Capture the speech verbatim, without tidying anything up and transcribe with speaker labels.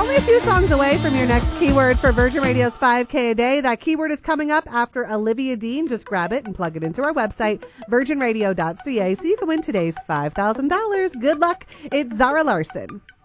Speaker 1: only a few songs away from your next keyword for Virgin Radio's five K a day. That keyword is coming up after Olivia Dean. Just grab it and plug it into our website, virgin radio dot c a, so you can win today's five thousand dollars. Good luck. It's Zara Larson.